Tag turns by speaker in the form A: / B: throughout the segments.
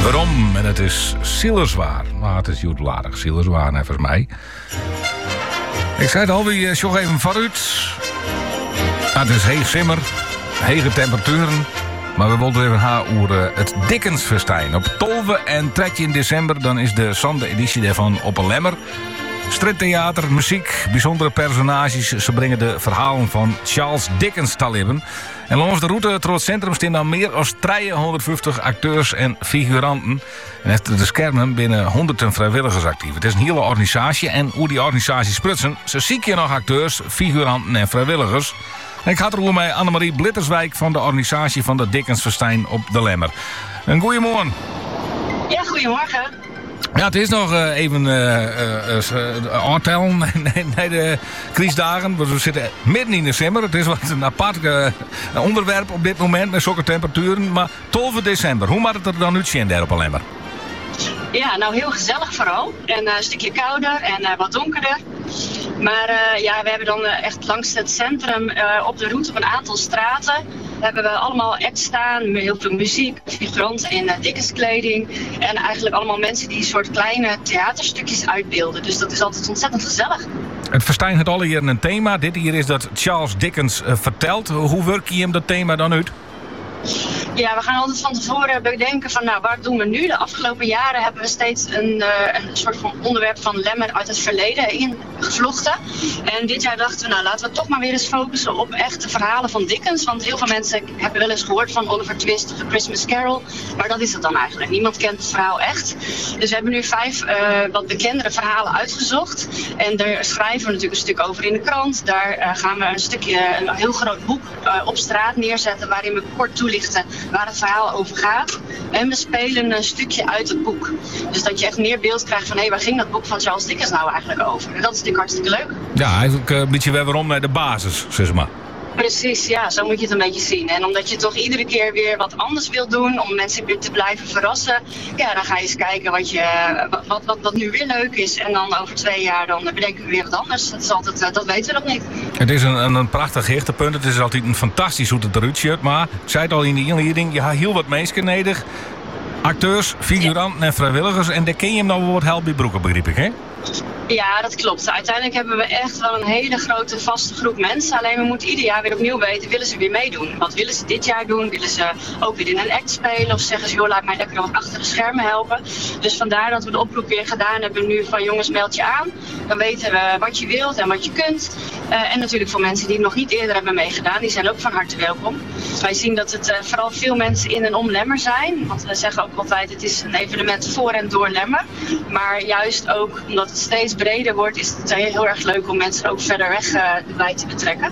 A: Waarom? En het is zielenzwaar. Maar het is joedelaardig zielenzwaar, net volgens mij. Ik zei het al, wie zocht even vooruit. Het is heeg simmer, hege temperaturen. Maar we wilden even gaan over het Dickensfestijn. Op 12 en 13 december dan is de zonde editie daarvan op een lemmer. Striptheater, muziek, bijzondere personages. Ze brengen de verhalen van Charles Dickens te leven. En langs de route door het centrum staan dan meer dan 350 acteurs en figuranten. En achter de schermen binnen honderden vrijwilligers actief. Het is een hele organisatie en hoe die organisatie sprutsen, ze zieken nog acteurs, figuranten en vrijwilligers. En ik had er met Annemarie Blitterswijk van de organisatie van de Dickensfestijn op de Lemmer. Een goeiemorgen.
B: Ja, goedemorgen.
A: Ja, het is nog even aantellen naar de criesdagen. We zitten midden in december. Het is wat een apart onderwerp op dit moment met zulke temperaturen. Maar 12 december, hoe maakt het er dan uitzien daar op Lemmer?
B: Ja, nou heel gezellig vooral. En een stukje kouder en wat donkerder. Maar we hebben dan echt langs het centrum op de route op een aantal straten hebben we allemaal acts staan met heel veel muziek, figuranten in Dickenskleding en eigenlijk allemaal mensen die een soort kleine theaterstukjes uitbeelden. Dus dat is altijd ontzettend gezellig.
A: Het Festijn had alle hier een thema. Dit hier is dat Charles Dickens vertelt. Hoe werk je hem dat thema dan uit?
B: Ja, we gaan altijd van tevoren bedenken van waar doen we nu? De afgelopen jaren hebben we steeds een soort van onderwerp van Lemmer uit het verleden ingevlochten. En dit jaar dachten we laten we toch maar weer eens focussen op echte verhalen van Dickens. Want heel veel mensen hebben wel eens gehoord van Oliver Twist of A Christmas Carol. Maar dat is het dan eigenlijk. Niemand kent het verhaal echt. Dus we hebben nu 5 wat bekendere verhalen uitgezocht. En daar schrijven we natuurlijk een stuk over in de krant. Daar gaan we een heel groot boek op straat neerzetten waarin we kort toelichten waar het verhaal over gaat. En we spelen een stukje uit het boek. Dus dat je echt meer beeld krijgt van waar ging dat boek van Charles Dickens nou eigenlijk over? En dat is natuurlijk hartstikke leuk.
A: Ja, eigenlijk een beetje weer waarom naar de basis, zeg maar. Precies,
B: ja, zo moet je het een beetje zien. En omdat je toch iedere keer weer wat anders wilt doen, om mensen weer te blijven verrassen, ja, dan ga je eens kijken wat nu weer leuk is. En dan over 2 jaar dan bedenken we weer wat anders. Dat is altijd, dat weten we nog niet.
A: Het is een prachtig hechtepunt. Het is altijd een fantastisch hoe het eruit ziet. Maar ik zei het al in de inleiding, je hebt heel wat mensen nodig. Acteurs, figuranten en vrijwilligers. En daar ken je hem nou wat help bij broeken, begreep ik, hè?
B: Ja, dat klopt. Uiteindelijk hebben we echt wel een hele grote vaste groep mensen. Alleen we moeten ieder jaar weer opnieuw weten, willen ze weer meedoen? Wat willen ze dit jaar doen? Willen ze ook weer in een act spelen? Of zeggen ze, joh, laat mij lekker wat achter de schermen helpen. Dus vandaar dat we de oproep weer gedaan hebben nu van jongens, meld je aan. Dan weten we wat je wilt en wat je kunt. En natuurlijk voor mensen die het nog niet eerder hebben meegedaan, die zijn ook van harte welkom. Wij zien dat het vooral veel mensen in en om Lemmer zijn. Want we zeggen ook altijd, het is een evenement voor en door Lemmer. Maar juist ook omdat het steeds breder wordt, is het heel erg leuk om mensen ook verder weg bij te betrekken.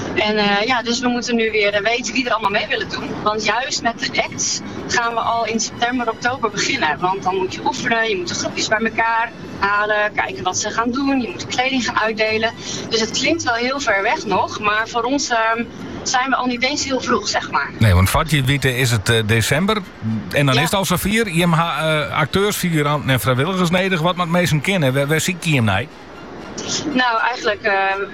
B: En dus we moeten nu weer weten wie er allemaal mee willen doen. Want juist met de acts gaan we al in september, oktober beginnen. Want dan moet je oefenen, je moet de groepjes bij elkaar halen, kijken wat ze gaan doen. Je moet de kleding gaan uitdelen. Dus het klinkt wel heel ver weg nog, maar voor ons zijn we al niet eens heel vroeg, zeg maar.
A: Nee, want vat je het weten is het december. En dan is het al zo 4. Je hebt acteurs, figuranten en vrijwilligers nodig. Wat met mensen kennen? Waar zie je hem nou?
B: Nou, eigenlijk,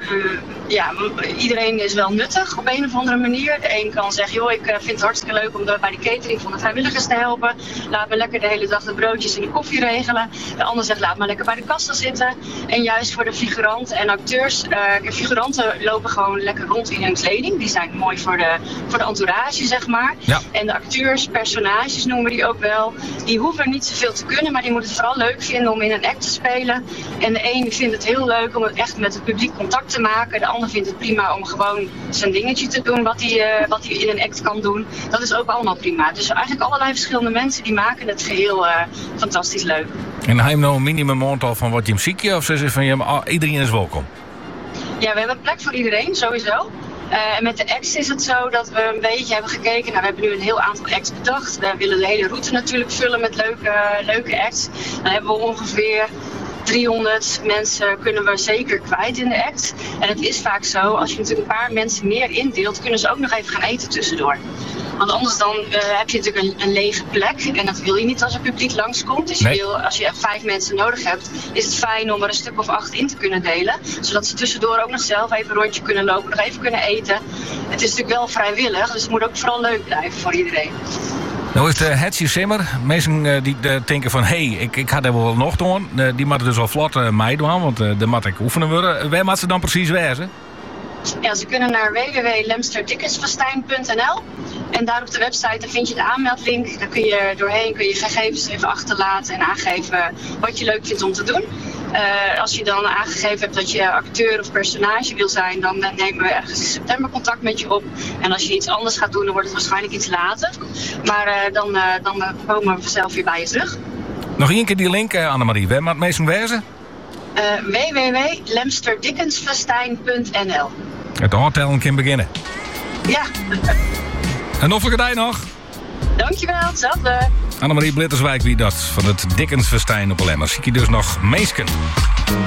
B: iedereen is wel nuttig op een of andere manier. De een kan zeggen, joh, ik vind het hartstikke leuk om bij de catering van de vrijwilligers te helpen. Laat me lekker de hele dag de broodjes en de koffie regelen. De ander zegt, laat me lekker bij de kassa zitten. En juist voor de figuranten en acteurs, de figuranten lopen gewoon lekker rond in hun kleding. Die zijn mooi voor de entourage, zeg maar. Ja. En de acteurs, personages noemen we die ook wel. Die hoeven niet zoveel te kunnen, maar die moeten het vooral leuk vinden om in een act te spelen. En de een vindt het heel leuk om het echt met het publiek contact te maken. De ander vindt het prima om gewoon zijn dingetje te doen wat hij in een act kan doen. Dat is ook allemaal prima. Dus eigenlijk allerlei verschillende mensen die maken het geheel fantastisch leuk. En
A: heb je nou een minimum aantal van wat je hem ziek of ze van iedereen is welkom?
B: Ja, we hebben plek voor iedereen, sowieso. En met de acts is het zo dat we een beetje hebben gekeken. Nou, we hebben nu een heel aantal acts bedacht. We willen de hele route natuurlijk vullen met leuke acts. Dan hebben we ongeveer 300 mensen kunnen we zeker kwijt in de act. En het is vaak zo, als je natuurlijk een paar mensen meer indeelt, kunnen ze ook nog even gaan eten tussendoor. Want anders dan heb je natuurlijk een lege plek. En dat wil je niet als het publiek langskomt. Dus als je 5 mensen nodig hebt, is het fijn om er een stuk of 8 in te kunnen delen. Zodat ze tussendoor ook nog zelf even een rondje kunnen lopen, nog even kunnen eten. Het is natuurlijk wel vrijwillig, dus het moet ook vooral leuk blijven voor iedereen.
A: Nou is het Hetje Simmer. Mensen die denken van... ik had er wel nog doen. Die moeten dus al vlot meedoen. Want daar moet ik oefenen worden. Waar moet ze dan precies wezen?
B: Ja, ze kunnen naar www.lemsterdickensfestijn.nl en daar op de website vind je de aanmeldlink. Daar kun je doorheen, kun je gegevens even achterlaten en aangeven wat je leuk vindt om te doen. Als je dan aangegeven hebt dat je acteur of personage wil zijn, dan nemen we ergens in september contact met je op. En als je iets anders gaat doen, dan wordt het waarschijnlijk iets later. Maar dan komen we vanzelf weer bij je terug.
A: Nog één keer die link, Annemarie. Waar moet het meestal wezen?
B: www.lemsterdickensfestijn.nl.
A: Het oortellen kan beginnen.
B: Ja.
A: En nog een dag nog.
B: Dankjewel, hetzelfde.
A: Annemarie Blitterswijk wie dat van het Dickensfestijn op Lemmers. Zie je dus nog meesken.